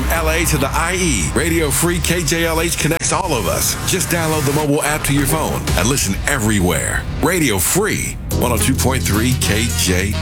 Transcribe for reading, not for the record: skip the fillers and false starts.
LA to the IE, Radio Free KJLH connects all of us. Just download the mobile app to your phone and listen everywhere. Radio Free 102.3 KJ.